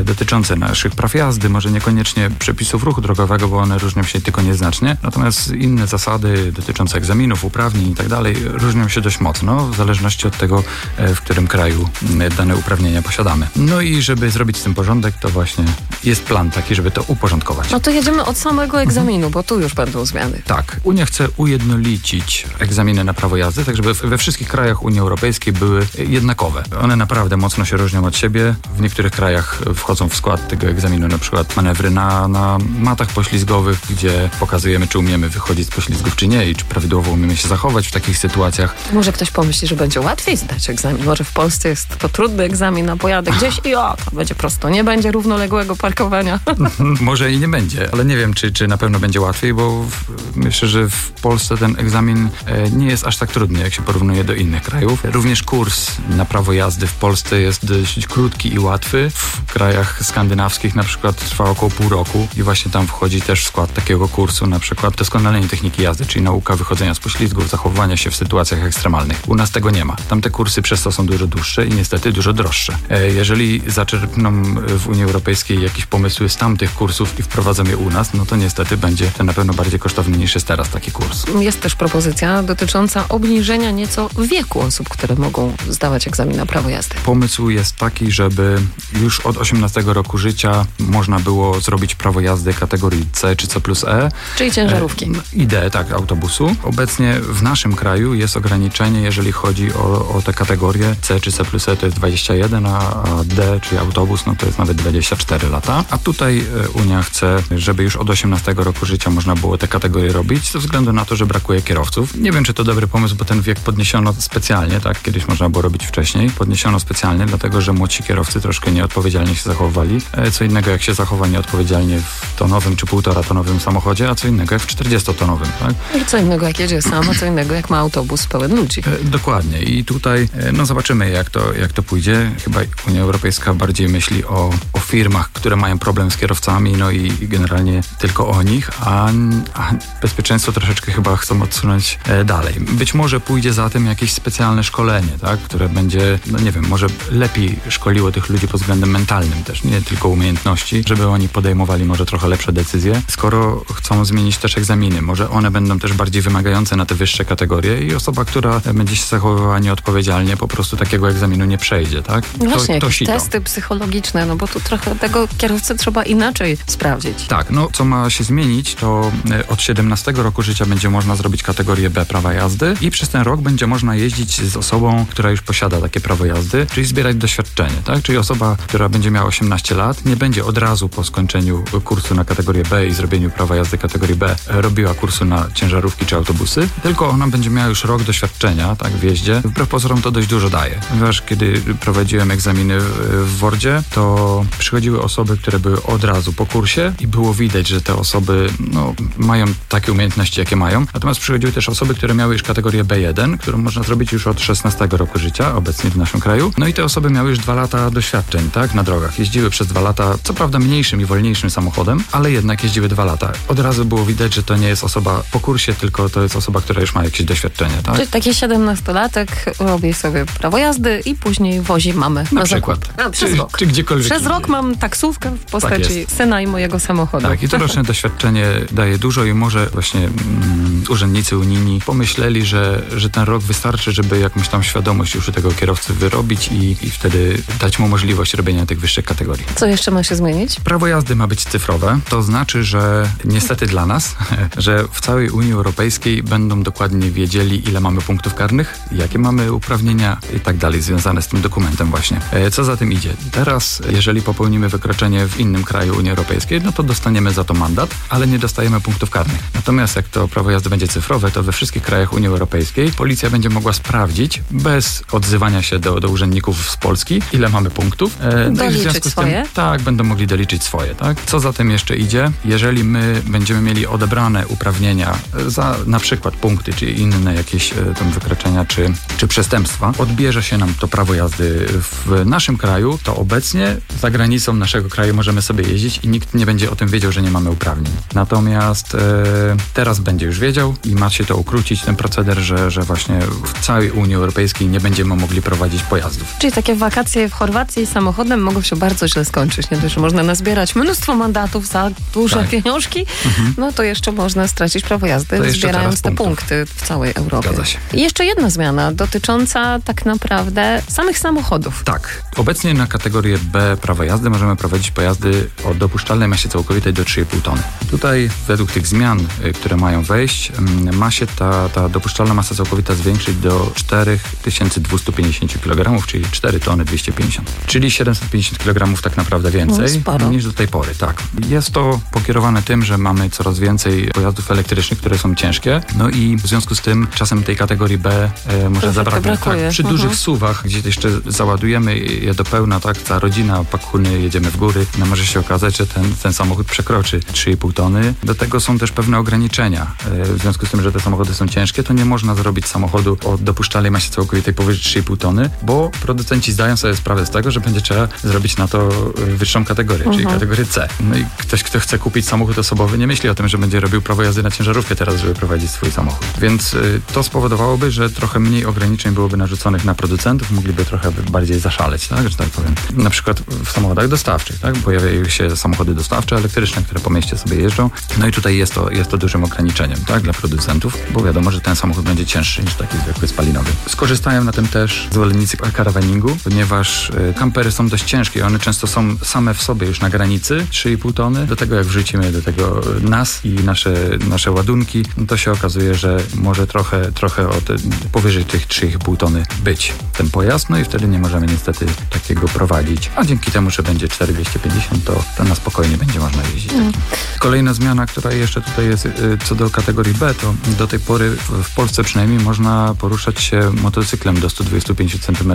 dotyczące naszych praw jazdy, może niekoniecznie przepisów ruchu drogowego, bo one różnią się tylko nieznacznie, natomiast inne zasady dotyczące egzaminów, uprawnień i tak dalej różnią się dość mocno, w zależności od tego, w którym kraju dane uprawnienia posiadamy. No i żeby zrobić z tym porządek, to właśnie jest plan taki, żeby to uporządkować. No to jedziemy od samego egzaminu, bo tu już będą zmiany. Tak. Unia chce ujednolicić egzaminy na prawo jazdy, tak żeby we wszystkich krajach Unii Europejskiej były jednakowe. One naprawdę mocno się różnią od siebie. W niektórych krajach wchodzą w skład tego egzaminu na przykład manewry na matach poślizgowych, gdzie pokazujemy, czy umiemy wychodzić z poślizgów, czy nie i czy prawidłowo umiemy się zachować w takich sytuacjach. Może ktoś pomyśli, że będzie łatwiej zdać egzamin. Może w Polsce jest to trudny egzamin, a pojadę gdzieś i to będzie prosto. Nie będzie równoległego parkowania. Może i nie będzie, ale nie wiem, czy na pewno będzie łatwiej, bo myślę, że w Polsce ten egzamin nie jest aż tak trudny, jak się porównuje do innych krajów. Również kurs na prawo jazdy w Polsce jest dość krótki i łatwy. W krajach skandynawskich na przykład trwa około pół roku i właśnie tam wchodzi też w skład takiego kursu na przykład doskonalenie techniki jazdy, czyli nauka wychodzenia z poślizgów, zachowywania się w sytuacjach ekstremalnych. U nas tego nie ma. Tamte kursy przez to są dużo dłuższe i niestety dużo droższe. Jeżeli zaczerpną w Unii Europejskiej jakieś pomysły z tamtych kursów i wprowadzą je u nas, no to niestety będzie to na pewno bardziej kosztowny niż jest teraz taki kurs. Jest też propozycja dotycząca obniżenia nieco wieku osób, które mogą zdawać egzamin na prawo jazdy. Pomysł jest taki, żeby już od 18 roku życia można było zrobić prawo jazdy kategorii C czy C+E. Czyli ciężarówki. Tak, autobusu. Obecnie w naszym kraju jest ograniczenie, jeżeli chodzi o te kategorie C czy C+E to jest 21, a D, czyli autobus, no to jest nawet 24 lata. A tutaj Unia chce, żeby już od 18 roku życia można było te kategorie robić, ze względu na to, że brakuje kierowców. Nie wiem, czy to dobry pomysł, bo ten wiek podniesiono specjalnie, tak? Kiedyś można było robić wcześniej. Podniesiono specjalnie, dlatego, że młodsi kierowcy troszkę nieodpowiedzialnie się zachowywali. Co innego, jak się zachowa nieodpowiedzialnie w tonowym czy 1,5-tonowym samochodzie, a co innego jak w 40-tonowym, tak? I co innego, jak jedzie sam, a co innego, jak ma autobus pełen ludzi. Dokładnie. I tutaj, zobaczymy, jak to pójdzie. Chyba Unia Europejska bardziej myśli o firmach, które mają problem z kierowcami, no i generalnie tylko o nich, a bezpieczeństwo troszeczkę chyba chcą odsunąć dalej. Być może pójdzie za tym jakieś specjalne szkolenie, tak, które będzie, może lepiej szkoliło tych ludzi pod względem mentalnym też, nie tylko umiejętności, żeby oni podejmowali może trochę lepsze decyzje. Skoro chcą zmienić też egzaminy, może one będą też bardziej wymagające na te wyższe kategorie i osoba, która będzie się zachowywała nieodpowiedzialnie, po prostu takiego egzaminu nie przejdzie, tak? Właśnie, jakieś testy psychologiczne, bo tu trochę tego kierowcę trzeba inaczej sprawdzić. Tak, co ma się zmienić, to od 17 roku życia będzie można zrobić kategorię B prawa jazdy i przez ten rok będzie można jeździć z osobą, która już posiada takie prawo jazdy, czyli zbierać doświadczenie, tak? Czyli osoba, która będzie miała 18 lat, nie będzie od razu po skończeniu kursu na kategorię B i zrobieniu prawa jazdy kategorii B robiła kursu na ciężarówki czy autobusy, tylko ona będzie miała już rok doświadczenia, tak, w jeździe. Wbrew pozorom to dość dużo daje. Ponieważ kiedy prowadziłem egzaminy w WORD-zie, to przychodziły osoby, które były od razu po kursie i było widać, że te osoby mają takie umiejętności, jakie mają. Natomiast przychodziły też osoby, które miały już kategorię B1, którą można zrobić już od 16 roku życia, obecnie w naszym kraju. No i te osoby miały już 2 lata doświadczeń, tak, na drogach. Jeździły przez 2 lata, co prawda mniejszym i wolniejszym samochodem, ale jednak jeździły 2 lata. Od razu było widać, że to nie jest osoba po kursie, tylko to jest osoba, która już ma jakieś doświadczenie, tak? Czyli taki 17-latek robi sobie prawo jazdy i później wozi mamę na przykład. Przez rok. Czy gdziekolwiek. Przez rok mam taksówkę w postaci syna i mojego samochodu. Tak, i to roczne doświadczenie daje dużo i może właśnie urzędnicy unijni pomyśleli, że ten rok wystarczy, żeby jakąś tam świadomość już u tego kierowcy wyrobić i wtedy dać mu możliwość robienia tych wyższych kategorii. Co jeszcze ma się zmienić? Prawo jazdy ma być cyfrowe. To znaczy, że niestety dla nas, że w całej Unii Europejskiej będą dokładnie wiedzieli, ile mamy punktów karnych, jakie mamy uprawnienia i tak dalej, związane z tym dokumentem właśnie. Co za tym idzie? Teraz, jeżeli popełnimy wykroczenie w innym kraju Unii Europejskiej, no to dostaniemy za to mandat, ale nie dostajemy punktów karnych. Natomiast jak to prawo jazdy będzie cyfrowe, to we wszystkich krajach Unii Europejskiej policja będzie mogła sprawdzić, bez odzywania się do urzędników z Polski, ile mamy punktów. Doliczyć w związku z tym, swoje? Tak, będą mogli doliczyć swoje, tak? Co za tym jeszcze idzie? Jeżeli my będziemy mieli odebrane uprawnienia za na przykład punkty, czy inne jakieś tam wykroczenia, czy przestępstwa, odbierze się nam to prawo jazdy w naszym kraju, to obecnie za granicą naszego kraju możemy sobie jeździć i nikt nie będzie o tym wiedział, że nie mamy uprawnień. Natomiast teraz będzie już wiedział i ma się to ukrócić, ten proceder, że właśnie w całej Unii Europejskiej nie będziemy mogli prowadzić pojazdów. Czyli takie wakacje w Chorwacji samochodem mogą się bardzo bardzo źle skończyć. Nie dość, że można nazbierać mnóstwo mandatów za duże pieniążki, no to jeszcze można stracić prawo jazdy, zbierając te punkty w całej Europie. Zgadza się. I jeszcze jedna zmiana dotycząca tak naprawdę samych samochodów. Tak. Obecnie na kategorię B prawa jazdy możemy prowadzić pojazdy o dopuszczalnej masie całkowitej do 3,5 tony. Tutaj według tych zmian, które mają wejść, ma się ta dopuszczalna masa całkowita zwiększyć do 4250 kg, czyli 4 tony 250. Czyli 750 kg tak naprawdę więcej niż do tej pory. Tak. Jest to pokierowane tym, że mamy coraz więcej pojazdów elektrycznych, które są ciężkie. No i w związku z tym czasem tej kategorii B może zabraknąć. Tak, przy dużych SUV-ach, gdzie jeszcze załadujemy je do pełna, tak, cała rodzina, pakuny, jedziemy w góry, no może się okazać, że ten samochód przekroczy 3,5 tony. Do tego są też pewne ograniczenia. W związku z tym, że te samochody są ciężkie, to nie można zrobić samochodu o dopuszczalnej masie całkowitej powyżej 3,5 tony, bo producenci zdają sobie sprawę z tego, że będzie trzeba zrobić na to wyższą kategorię, czyli kategorię C. No i ktoś, kto chce kupić samochód osobowy, nie myśli o tym, że będzie robił prawo jazdy na ciężarówkę teraz, żeby prowadzić swój samochód. Więc to spowodowałoby, że trochę mniej ograniczeń byłoby narzuconych na producentów, mogliby trochę bardziej zaszaleć, tak, że tak powiem. Na przykład w samochodach dostawczych, tak, pojawiają się samochody dostawcze elektryczne, które po mieście sobie jeżdżą. No i tutaj jest to dużym ograniczeniem, tak, dla producentów, bo wiadomo, że ten samochód będzie cięższy niż taki zwykły spalinowy. Skorzystają na tym też zwolennicy caravaningu, ponieważ kampery są dość ciężkie, one często są same w sobie już na granicy 3,5 tony. Do tego jak wrzucimy do tego nas i nasze ładunki, to się okazuje, że może trochę powyżej tych 3,5 tony być ten pojazd, no i wtedy nie możemy niestety takiego prowadzić. A dzięki temu, że będzie 4,250, to na spokojnie będzie można jeździć. Kolejna zmiana, która jeszcze tutaj jest co do kategorii B, to do tej pory w Polsce przynajmniej można poruszać się motocyklem do 125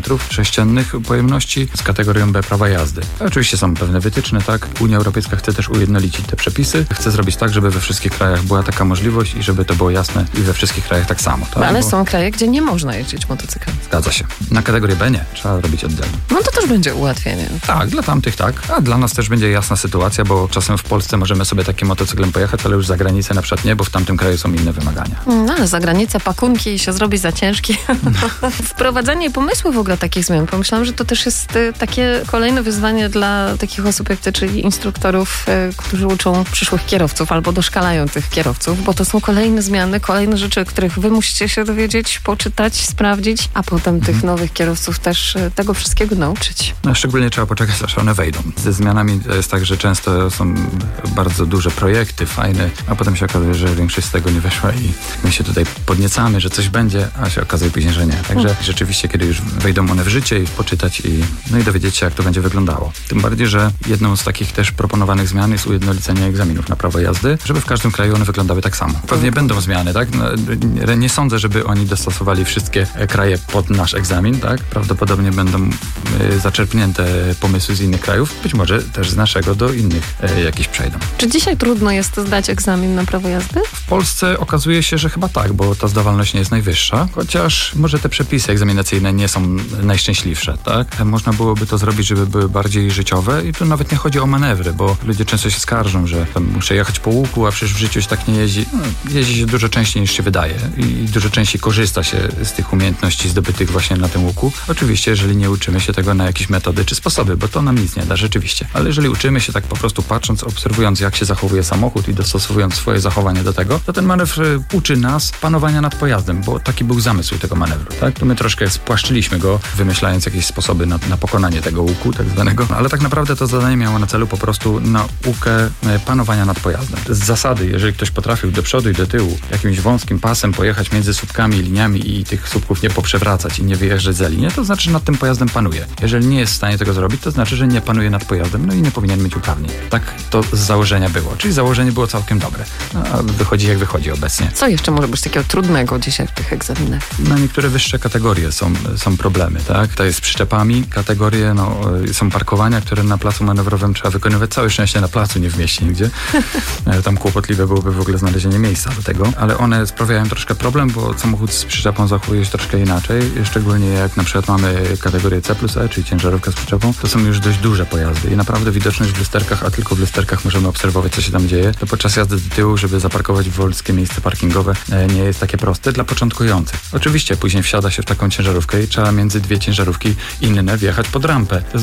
cm3 pojemności z kategorią B prawa jazdy. Oczywiście są pewne wytyczne, tak? Unia Europejska chce też ujednolicić te przepisy. Chce zrobić tak, żeby we wszystkich krajach była taka możliwość i żeby to było jasne i we wszystkich krajach tak samo. Tak? Ale są kraje, gdzie nie można jeździć motocyklem. Zgadza się. Na kategorię B nie. Trzeba robić oddzielnie. No to też będzie ułatwienie. Tak, dla tamtych tak, a dla nas też będzie jasna sytuacja, bo czasem w Polsce możemy sobie takim motocyklem pojechać, ale już za granicę na przykład nie, bo w tamtym kraju są inne wymagania. No ale za granicę pakunki się zrobi za ciężkie. Wprowadzanie pomysłu w ogóle takich zmian. Pomyślałam, że to też jest takie kolejne wyzwanie dla takich osób jak ty, czyli instruktorów, którzy uczą przyszłych kierowców albo doszkalają tych kierowców, bo to są kolejne zmiany, kolejne rzeczy, których wy musicie się dowiedzieć, poczytać, sprawdzić, a potem tych nowych kierowców też tego wszystkiego nauczyć. No, szczególnie trzeba poczekać, aż one wejdą. Ze zmianami jest tak, że często są bardzo duże projekty, fajne, a potem się okazuje, że większość z tego nie weszła i my się tutaj podniecamy, że coś będzie, a się okazuje później, że nie. Także rzeczywiście, kiedy już wejdą one w życie i poczytać i dowiedzieć się, jak to będzie wyglądało. Tym bardziej, że jedną z takich też proponowanych zmian jest ujednolicenie egzaminów na prawo jazdy, żeby w każdym kraju one wyglądały tak samo. Pewnie będą zmiany, tak? No, nie sądzę, żeby oni dostosowali wszystkie kraje pod nasz egzamin, tak? Prawdopodobnie będą zaczerpnięte pomysły z innych krajów, być może też z naszego do innych jakieś przejdą. Czy dzisiaj trudno jest zdać egzamin na prawo jazdy? W Polsce okazuje się, że chyba tak, bo ta zdawalność nie jest najwyższa, chociaż może te przepisy egzaminacyjne nie są najszczęśliwsze, tak? Można byłoby to zrobić, żeby były bardziej życiowe i tu nawet nie chodzi o manewry, bo ludzie często się skarżą, że muszę jechać po łuku, a przecież w życiu się tak nie jeździ. No, jeździ się dużo częściej niż się wydaje i dużo częściej korzysta się z tych umiejętności zdobytych właśnie na tym łuku. Oczywiście, jeżeli nie uczymy się tego na jakieś metody czy sposoby, bo to nam nic nie da, rzeczywiście. Ale jeżeli uczymy się tak po prostu patrząc, obserwując, jak się zachowuje samochód i dostosowując swoje zachowanie do tego, to ten manewr uczy nas panowania nad pojazdem, bo taki był zamysł tego manewru, tak? To my troszkę spłaszczyliśmy go, wymyślając jakieś sposoby na pokonanie tego łuku, tak zwanego, ale tak naprawdę to zadanie miało na celu po prostu naukę panowania nad pojazdem. Z zasady, jeżeli ktoś potrafił do przodu i do tyłu jakimś wąskim pasem pojechać między słupkami i liniami i tych słupków nie poprzewracać i nie wyjeżdżać za linię, to znaczy, że nad tym pojazdem panuje. Jeżeli nie jest w stanie tego zrobić, to znaczy, że nie panuje nad pojazdem, no i nie powinien mieć uprawnień. Tak to z założenia było, czyli założenie było całkiem dobre. No, a wychodzi jak wychodzi obecnie. Co jeszcze może być takiego trudnego dzisiaj w tych egzaminach? Na niektóre wyższe kategorie są problemy, tak? To jest z przyczepami, kategorie, są parkowania, które na placu manewrowym trzeba wykonywać całe szczęście na placu, nie w mieście nigdzie. Tam kłopotliwe byłoby w ogóle znalezienie miejsca do tego, ale one sprawiają troszkę problem, bo samochód z przyczepą zachowuje się troszkę inaczej, szczególnie jak na przykład mamy kategorię C+E, czyli ciężarówka z przyczepą, to są już dość duże pojazdy i naprawdę widoczność w lusterkach, a tylko w lusterkach możemy obserwować, co się tam dzieje, to podczas jazdy do tyłu, żeby zaparkować wolskie miejsce parkingowe, nie jest takie proste dla początkujących. Oczywiście później wsiada się w taką ciężarówkę i trzeba między dwie ciężarówki inne wjechać pod rampę. To jest dokładnie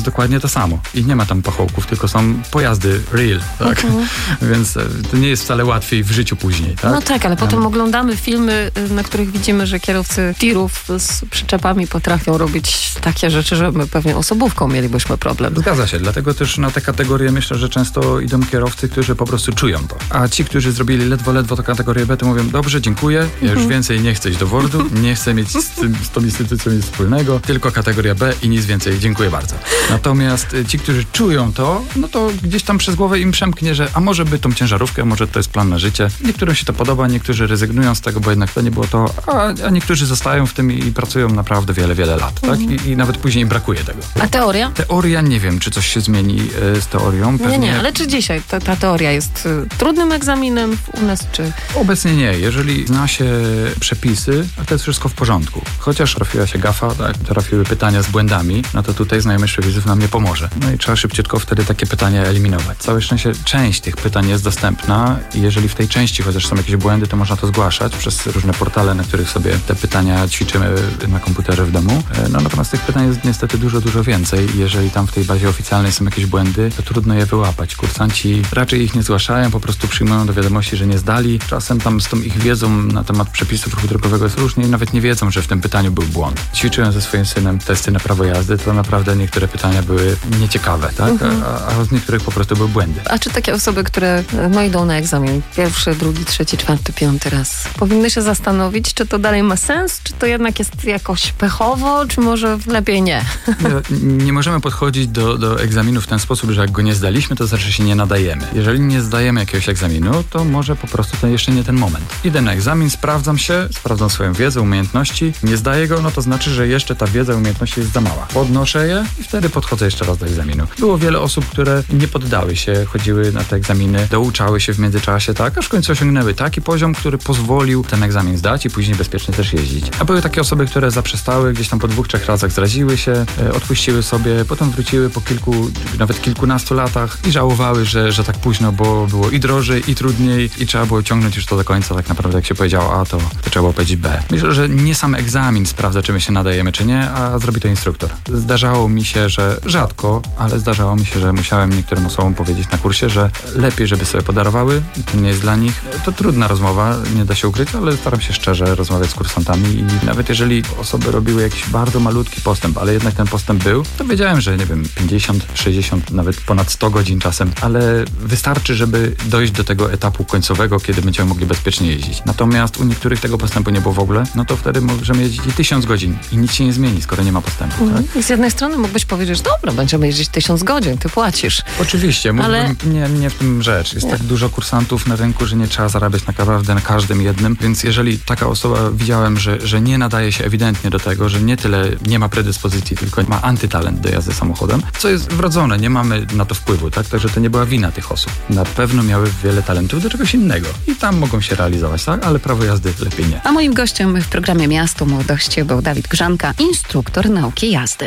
to samo. I nie ma tam pachołków, tylko są pojazdy real, tak? Więc to nie jest wcale łatwiej w życiu później, tak? No tak, ale potem oglądamy filmy, na których widzimy, że kierowcy tirów z przyczepami potrafią robić takie rzeczy, że my pewnie osobówką mielibyśmy problem. Zgadza się, dlatego też na te kategorie myślę, że często idą kierowcy, którzy po prostu czują to. A ci, którzy zrobili ledwo to kategorię B, to mówią, dobrze, dziękuję, ja już więcej nie chcę iść do WORD-u, nie chcę mieć z tą instytucją nic wspólnego, tylko kategoria B i nic więcej, dziękuję bardzo. Natomiast ci, którzy czują to, no to gdzieś tam przez głowę im przemknie, że a może by tą ciężarówkę, może to jest plan na życie. Niektórym się to podoba, niektórzy rezygnują z tego, bo jednak to nie było to, a niektórzy zostają w tym i pracują naprawdę wiele lat, tak? I nawet później im brakuje tego. A teoria? Teoria, nie wiem, czy coś się zmieni z teorią. Pewnie... Nie, ale czy dzisiaj ta teoria jest trudnym egzaminem u nas, czy... Obecnie nie. Jeżeli zna się przepisy, to jest wszystko w porządku. Chociaż trafiła się gafa, tak, trafiły pytania z błędami, no to tutaj znajomość przepisów nam nie pomoże. No i trzeba szybciutko wtedy takie pytania eliminować. Całe szczęście część tych pytań jest dostępna i jeżeli w tej części chociaż są jakieś błędy, to można to zgłaszać przez różne portale, na których sobie te pytania ćwiczymy na komputerze w domu. No natomiast tych pytań jest niestety dużo więcej. Jeżeli tam w tej bazie oficjalnej są jakieś błędy, to trudno je wyłapać. Kursanci raczej ich nie zgłaszają, po prostu przyjmują do wiadomości, że nie zdali. Czasem tam z tą ich wiedzą na temat przepisów ruchu drogowego jest różnie i nawet nie wiedzą, że w tym pytaniu był błąd. Ćwiczyłem ze swoim synem testy na prawo jazdy, to naprawdę niektóre pytania były nieciekawe, tak? A z niektórych po prostu były błędy. A czy takie osoby, które idą na egzamin pierwszy, drugi, trzeci, czwarty, piąty raz, powinny się zastanowić, czy to dalej ma sens, czy to jednak jest jakoś pechowo, czy może lepiej nie? Nie możemy podchodzić do egzaminu w ten sposób, że jak go nie zdaliśmy, to znaczy się nie nadajemy. Jeżeli nie zdajemy jakiegoś egzaminu, to może po prostu to jeszcze nie ten moment. Idę na egzamin, sprawdzam swoją wiedzę, umiejętności, nie zdaję go, no to znaczy, że jeszcze ta wiedza, umiejętności jest za mała. Podnoszę je i wtedy podchodzę jeszcze raz do egzaminu. Było wiele osób, które nie poddały się, chodziły na te egzaminy, douczały się w międzyczasie, tak, aż w końcu osiągnęły taki poziom, który pozwolił ten egzamin zdać i później bezpiecznie też jeździć. A były takie osoby, które zaprzestały, gdzieś tam po 2-3 razach zraziły się, odpuściły sobie, potem wróciły po nawet kilkunastu latach i żałowały, że tak późno, bo było i drożej, i trudniej, i trzeba było ciągnąć już to do końca, tak naprawdę jak się powiedziało A, to trzeba było powiedzieć B. Myślę, że nie sam egzamin sprawdza, czy my się nadajemy, czy nie, a zrobi to instruktor. Zdarzało mi się, że rzadko, ale zdarzało mi się, że musiałem niektórym osobom powiedzieć na kursie, że lepiej, żeby sobie podarowały, to nie jest dla nich. To trudna rozmowa, nie da się ukryć, ale staram się szczerze rozmawiać z kursantami i nawet jeżeli osoby robiły jakiś bardzo malutki postęp, ale jednak ten postęp był, to wiedziałem, że nie wiem, 50, 60, nawet ponad 100 godzin czasem, ale wystarczy, żeby dojść do tego etapu końcowego, kiedy będziemy mogli bezpiecznie jeździć. Natomiast u niektórych tego postępu nie było w ogóle, no to wtedy możemy jeździć i 1000 godzin i nic się nie zmieni, skoro nie ma postępu. Tak? I z jednej strony mógłbyś powiedzieć, dobra, będziemy jeździć 1000 godzin, ty płacisz. Oczywiście, mógłbym, nie w tym rzecz. Jest tak dużo kursantów na rynku, że nie trzeba zarabiać naprawdę na każdym jednym, więc jeżeli taka osoba widziałem, że nie nadaje się ewidentnie do tego, że nie tyle nie ma predyspozycji, tylko ma antytalent do jazdy samochodem, co jest wrodzone, nie mamy na to wpływu, tak? Także to nie była wina tych osób. Na pewno miały wiele talentów do czegoś innego i tam mogą się realizować, tak? Ale prawo jazdy lepiej nie. A moim gościem w programie Miasto Młodości był Dawid Grzanka, instruktor nauki jazdy.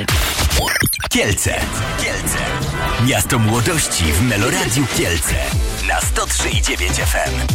Kielce. Miasto Młodości w Meloradiu Kielce na 103,9 FM.